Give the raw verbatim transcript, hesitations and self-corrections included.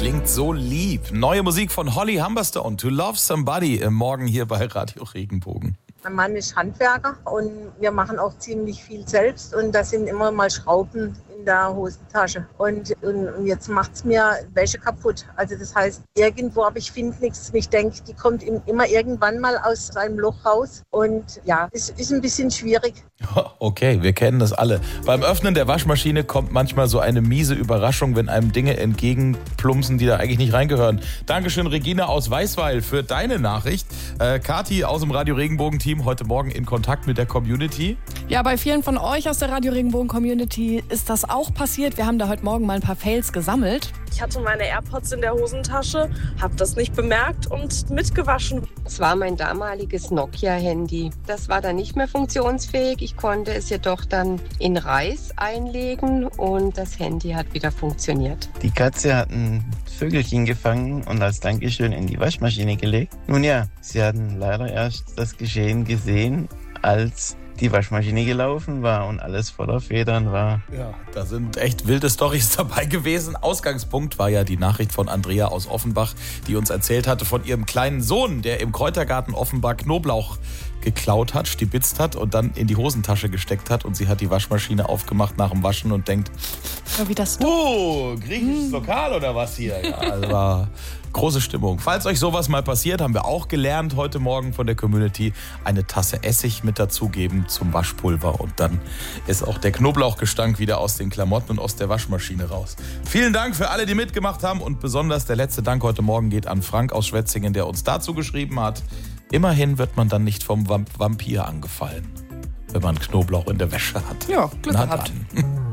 klingt so lieb. Neue Musik von Holly Humberstone, To Love Somebody, im Morgen hier bei Radio Regenbogen. Mein Mann ist Handwerker und wir machen auch ziemlich viel selbst und da sind immer mal Schrauben in der Hosentasche. Und, und, und jetzt macht es mir Wäsche kaputt. Also das heißt, irgendwo, aber ich finde nichts. Ich denke, die kommt immer irgendwann mal aus seinem Loch raus. Und ja, es ist ein bisschen schwierig. Okay, wir kennen das alle. Beim Öffnen der Waschmaschine kommt manchmal so eine miese Überraschung, wenn einem Dinge entgegenplumpsen, die da eigentlich nicht reingehören. Dankeschön, Regina aus Weißweil, für deine Nachricht. Äh, Kathi aus dem Radio Regenbogen-Team heute Morgen in Kontakt mit der Community. Ja, bei vielen von euch aus der Radio Regenbogen-Community ist das auch passiert. Wir haben da heute Morgen mal ein paar Fails gesammelt. Ich hatte meine AirPods in der Hosentasche, habe das nicht bemerkt und mitgewaschen. Es war mein damaliges Nokia-Handy. Das war dann nicht mehr funktionsfähig. Ich konnte es jedoch dann in Reis einlegen und das Handy hat wieder funktioniert. Die Katze hat ein Vögelchen gefangen und als Dankeschön in die Waschmaschine gelegt. Nun ja, sie hatten leider erst das Geschehen gesehen, als die Waschmaschine gelaufen war und alles voller Federn war. Ja, da sind echt wilde Storys dabei gewesen. Ausgangspunkt war ja die Nachricht von Andrea aus Offenbach, die uns erzählt hatte von ihrem kleinen Sohn, der im Kräutergarten Offenbach Knoblauch geklaut hat, stibitzt hat und dann in die Hosentasche gesteckt hat. Und sie hat die Waschmaschine aufgemacht nach dem Waschen und denkt, ja, wie das oh, griechisches Lokal oder was hier? Ja, also war große Stimmung. Falls euch sowas mal passiert, haben wir auch gelernt heute Morgen von der Community, eine Tasse Essig mit dazugeben zum Waschpulver und dann ist auch der Knoblauchgestank wieder aus den Klamotten und aus der Waschmaschine raus. Vielen Dank für alle, die mitgemacht haben und besonders der letzte Dank heute Morgen geht an Frank aus Schwetzingen, der uns dazu geschrieben hat, immerhin wird man dann nicht vom Vampir angefallen, wenn man Knoblauch in der Wäsche hat. Ja, Glück Na gehabt. Dann.